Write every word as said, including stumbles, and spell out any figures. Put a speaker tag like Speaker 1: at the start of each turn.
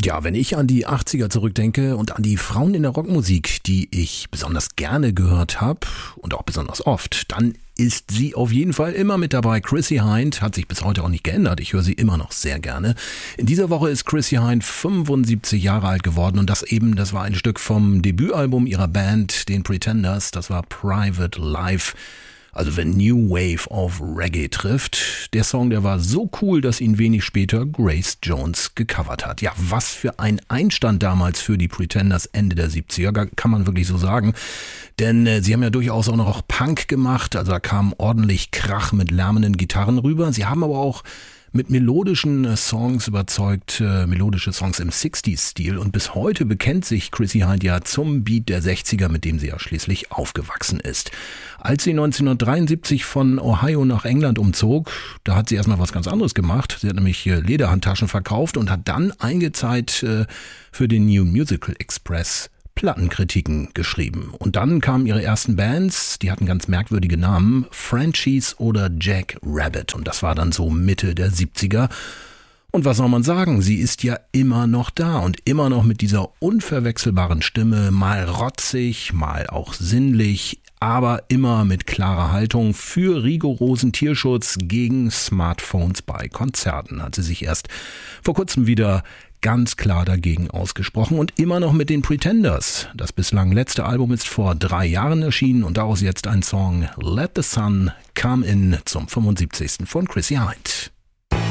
Speaker 1: Ja, wenn ich an die achtziger zurückdenke und an die Frauen in der Rockmusik, die ich besonders gerne gehört habe und auch besonders oft, dann ist sie auf jeden Fall immer mit dabei. Chrissie Hynde hat sich bis heute auch nicht geändert. Ich höre sie immer noch sehr gerne. In dieser Woche ist Chrissie Hynde fünfundsiebzig Jahre alt geworden und das eben, das war ein Stück vom Debütalbum ihrer Band, den Pretenders. Das war Private Life. Also wenn New Wave auf Reggae trifft. Der Song, der war so cool, dass ihn wenig später Grace Jones gecovert hat. Ja, was für ein Einstand damals für die Pretenders Ende der siebziger, kann man wirklich so sagen. Denn äh, sie haben ja durchaus auch noch Punk gemacht, also da kam ordentlich Krach mit lärmenden Gitarren rüber. Sie haben aber auch mit melodischen Songs überzeugt, äh, melodische Songs im sechziger-Stil, und bis heute bekennt sich Chrissie Hynde ja zum Beat der sechziger, mit dem sie ja schließlich aufgewachsen ist. Als sie neunzehnhundertdreiundsiebzig von Ohio nach England umzog, da hat sie erstmal was ganz anderes gemacht. Sie hat nämlich äh, Lederhandtaschen verkauft und hat dann eingezahlt äh, für den New Musical Express Plattenkritiken geschrieben. Und dann kamen ihre ersten Bands, die hatten ganz merkwürdige Namen, Frenchies oder Jack Rabbit. Und das war dann so Mitte der siebziger. Und was soll man sagen, sie ist ja immer noch da und immer noch mit dieser unverwechselbaren Stimme, mal rotzig, mal auch sinnlich, aber immer mit klarer Haltung für rigorosen Tierschutz gegen Smartphones bei Konzerten. Hat sie sich erst vor kurzem wieder ganz klar dagegen ausgesprochen und immer noch mit den Pretenders. Das bislang letzte Album ist vor drei Jahren erschienen und daraus jetzt ein Song Let the Sun Come In zum fünfundsiebzigsten von Chrissie Hynde.